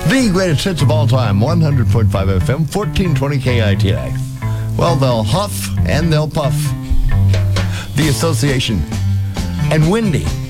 The greatest hits of all time, 100.5 FM, 1420 KITI. Well, they'll huff and they'll puff. The Association and Windy